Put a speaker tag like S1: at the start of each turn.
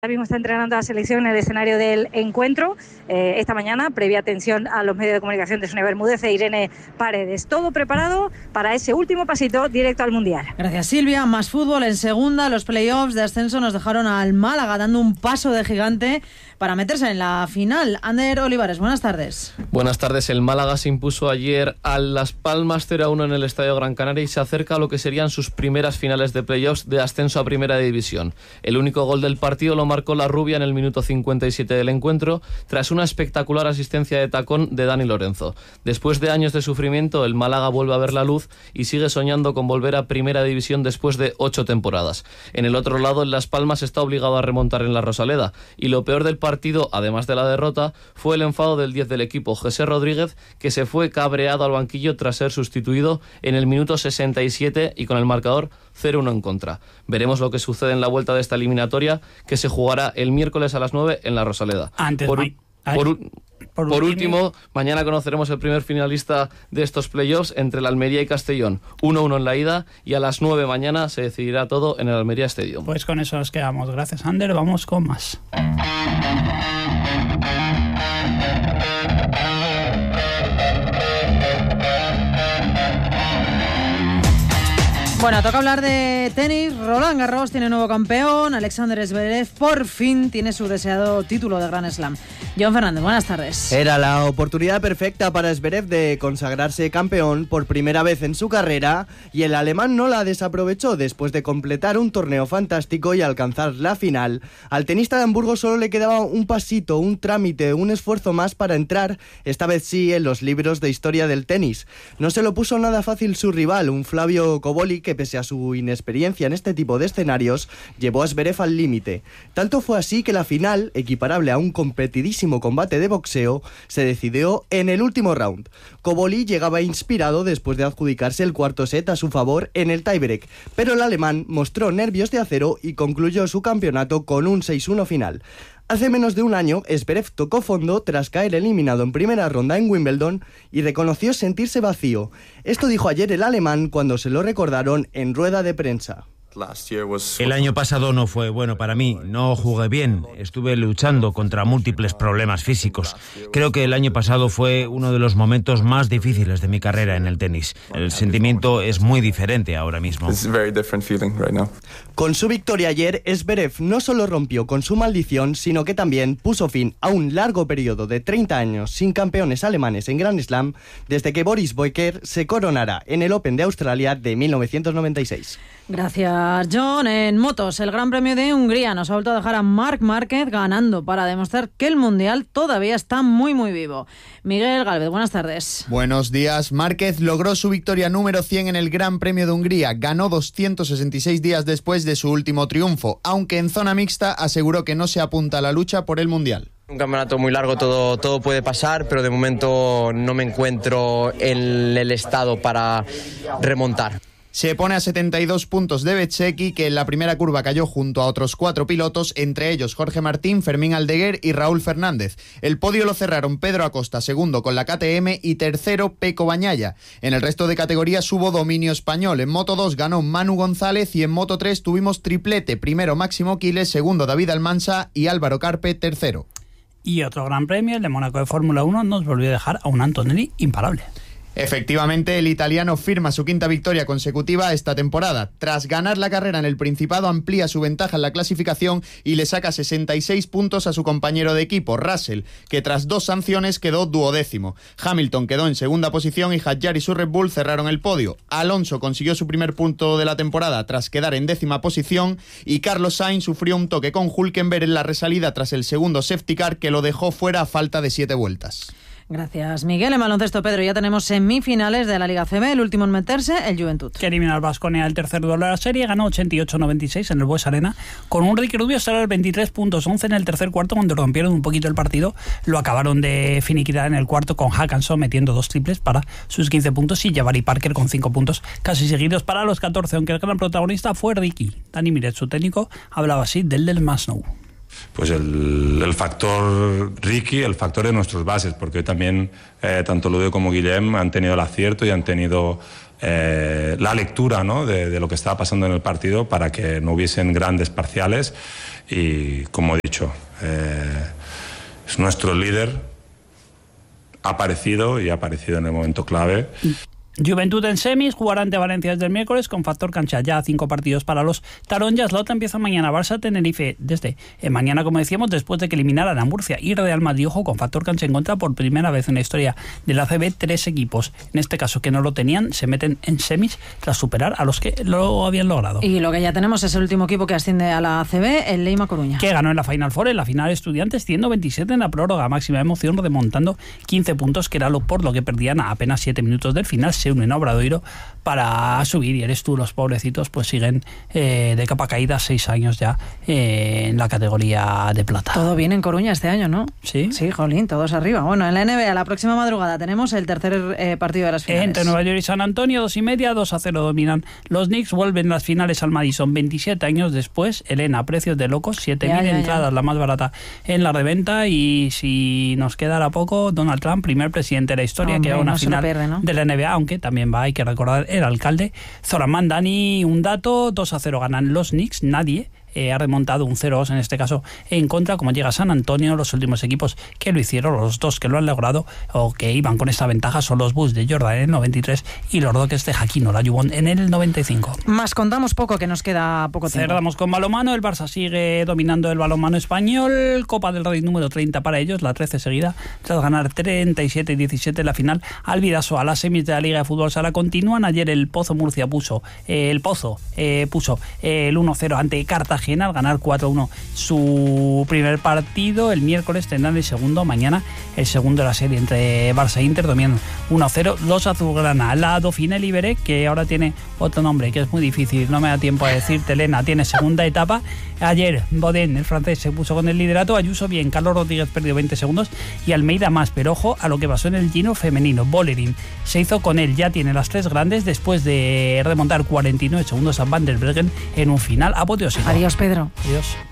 S1: Ahora mismo está entrenando a la selección en el escenario del encuentro. Esta mañana, previa atención a los medios de comunicación de Sonia Bermúdez e Irene Paredes. Todo preparado para ese último pasito directo al Mundial.
S2: Gracias, Silvia. Más fútbol en segunda. Los playoffs de ascenso nos dejaron al Málaga dando un paso de gigante para meterse en la final. Ander Olivares, buenas tardes.
S3: Buenas tardes. El Málaga se impuso ayer a Las Palmas 0-1 en el Estadio Gran Canaria y se acerca a lo que serían sus primeras finales de playoffs de ascenso a Primera División. El único gol del partido lo marcó la rubia en el minuto 57 del encuentro, tras una espectacular asistencia de tacón de Dani Lorenzo. Después de años de sufrimiento, el Málaga vuelve a ver la luz y sigue soñando con volver a Primera División después de 8 temporadas. En el otro lado, el Las Palmas está obligado a remontar en la Rosaleda, y lo peor del partido, además de la derrota, fue el enfado del 10 del equipo, José Rodríguez, que se fue cabreado al banquillo tras ser sustituido en el minuto 67 y con el marcador 0-1 en contra. Veremos lo que sucede en la vuelta de esta eliminatoria, que se jugará el miércoles a las 9 en la Rosaleda. Por último, mañana conoceremos el primer finalista de estos playoffs entre el Almería y Castellón. 1-1 en la ida, y a las 9 mañana se decidirá todo en el Almería Stadium.
S4: Pues con eso nos quedamos. Gracias, Ander. Vamos con más.
S2: Bueno, toca hablar de tenis. Roland Garros tiene nuevo campeón. Alexander Zverev por fin tiene su deseado título de Grand Slam. John Fernández, buenas tardes.
S5: Era la oportunidad perfecta para Zverev de consagrarse campeón por primera vez en su carrera, y el alemán no la desaprovechó. Después de completar un torneo fantástico y alcanzar la final, al tenista de Hamburgo solo le quedaba un pasito, un trámite, un esfuerzo más para entrar, esta vez sí, en los libros de historia del tenis. No se lo puso nada fácil su rival, un Flavio Cobolli, que pese a su inexperiencia en este tipo de escenarios, llevó a Zverev al límite. Tanto fue así que la final, equiparable a un competidísimo combate de boxeo, se decidió en el último round. Cobolli llegaba inspirado después de adjudicarse el cuarto set a su favor en el tiebreak, pero el alemán mostró nervios de acero y concluyó su campeonato con un 6-1 final. Hace menos de un año, Zverev tocó fondo tras caer eliminado en primera ronda en Wimbledon y reconoció sentirse vacío. Esto dijo ayer el alemán cuando se lo recordaron en rueda de prensa.
S6: El año pasado no fue bueno para mí, no jugué bien, estuve luchando contra múltiples problemas físicos. Creo que el año pasado fue uno de los momentos más difíciles de mi carrera en el tenis. El sentimiento es muy diferente ahora mismo.
S5: Con su victoria ayer, Zverev no solo rompió con su maldición, sino que también puso fin a un largo periodo de 30 años sin campeones alemanes en Grand Slam, desde que Boris Becker se coronara en el Open de Australia de 1996.
S2: Gracias, John. En motos, el Gran Premio de Hungría nos ha vuelto a dejar a Marc Márquez ganando para demostrar que el Mundial todavía está muy muy vivo. Miguel Gálvez, buenas tardes.
S7: Buenos días. Márquez logró su victoria número 100 en el Gran Premio de Hungría. Ganó 266 días después de su último triunfo, aunque en zona mixta aseguró que no se apunta a la lucha por el Mundial.
S8: Un campeonato muy largo, todo puede pasar, pero de momento no me encuentro en el estado para remontar.
S7: Se pone a 72 puntos de Bezzecchi, que en la primera curva cayó junto a otros 4 pilotos, entre ellos Jorge Martín, Fermín Aldeguer y Raúl Fernández. El podio lo cerraron Pedro Acosta, segundo con la KTM, y tercero Peco Bañaya. En el resto de categorías hubo dominio español. En Moto 2 ganó Manu González y en Moto 3 tuvimos triplete. Primero Máximo Quiles, segundo David Almansa y Álvaro Carpe, tercero.
S4: Y otro gran premio, el de Mónaco de Fórmula 1, nos volvió a dejar a un Antonelli imparable.
S7: Efectivamente, el italiano firma su quinta victoria consecutiva esta temporada. Tras ganar la carrera en el Principado, amplía su ventaja en la clasificación y le saca 66 puntos a su compañero de equipo, Russell, que tras 2 sanciones quedó duodécimo. Hamilton quedó en segunda posición y Hadjar y su Red Bull cerraron el podio. Alonso consiguió su primer punto de la temporada tras quedar en 10ª posición, y Carlos Sainz sufrió un toque con Hülkenberg en la resalida tras el segundo safety car, que lo dejó fuera a falta de 7 vueltas.
S2: Gracias, Miguel. En baloncesto, Pedro, ya tenemos semifinales de la Liga CB. El último en meterse, el Juventud.
S4: Que eliminó al Baskonia el tercer duelo de la serie, ganó 88-96 en el Bues Arena, con un Ricky Rubio salió 23 puntos, 11 en el tercer cuarto, cuando rompieron un poquito el partido. Lo acabaron de finiquitar en el cuarto, con Hackanson metiendo 2 triples para sus 15 puntos y Jabari Parker con 5 puntos casi seguidos para los 14, aunque el gran protagonista fue Ricky. Dani Miret, su técnico, hablaba así del Masnou.
S9: Pues el factor Ricky, el factor de nuestros bases, porque también tanto Ludo como Guillem han tenido el acierto y han tenido la lectura, ¿no?, de lo que estaba pasando en el partido para que no hubiesen grandes parciales, y como he dicho, es nuestro líder, ha aparecido en el momento clave.
S4: Juventud en semis, jugará ante Valencia desde el miércoles con factor cancha, ya 5 partidos para los taronjas. La otra empieza mañana, Barça-Tenerife desde mañana, como decíamos, después de que eliminaran a Murcia y Real Madrid, ojo, con factor cancha en contra por primera vez en la historia de la ACB. 3 equipos, en este caso que no lo tenían, se meten en semis tras superar a los que lo habían logrado.
S2: Y lo que ya tenemos es el último equipo que asciende a la ACB, el Leima Coruña,
S4: que ganó en la Final Four, en la final Estudiantes, 127 en la prórroga, máxima emoción, remontando 15 puntos, que era por lo que perdían a apenas 7 minutos del final. Se unen a Obradoiro para subir, y eres tú, los pobrecitos pues siguen de capa caída 6 años ya en la categoría de plata.
S2: Todo bien en Coruña este año, ¿no?
S4: Sí.
S2: Sí, jolín, todos arriba. Bueno, en la NBA la próxima madrugada tenemos el tercer partido de las finales.
S4: Entre Nueva York y San Antonio, 2:30, 2-0 dominan los Knicks, vuelven las finales al Madison 27 años después. Elena, precios de locos, 7.000 entradas, la más barata en la reventa, y si nos quedara poco, Donald Trump, primer presidente de la historia, que va a una final pierde, ¿no?, de la NBA, aunque también hay que recordar el alcalde Zoran Dani. Un dato, 2-0 ganan los Knicks, nadie ha remontado un 0-2 en este caso en contra, como llega San Antonio. Los últimos equipos que lo hicieron, los dos que lo han logrado o que iban con esta ventaja, son los Bulls de Jordan en el 93 y los Rockets de Hakeem Olajuwon en el 95.
S2: Más contamos poco, que nos queda poco tiempo.
S4: Cerramos con balonmano. El Barça sigue dominando el balonmano español, Copa del Rey número 30 para ellos, la 13 seguida, tras ganar 37-17 en la final al Bidasoa. Las semis de la Liga de Fútbol Sala continúan. Ayer el Pozo Murcia puso el 1-0 ante Cartagena al ganar 4-1 su primer partido. El miércoles tendrán el segundo, mañana el segundo de la serie entre Barça e Inter, dominan 1-0 los azulgrana. La Dauphiné Libéré, que ahora tiene otro nombre que es muy difícil, no me da tiempo a decirte, Elena, tiene segunda etapa. Ayer Bodén, el francés, se puso con el liderato, Ayuso bien, Carlos Rodríguez perdió 20 segundos y Almeida más, pero ojo a lo que pasó en el Giro femenino. Bolerín se hizo con él, ya tiene las 3 grandes después de remontar 49 segundos a Van der Breggen en un final apoteósico.
S2: Adiós, Pedro.
S4: Adiós.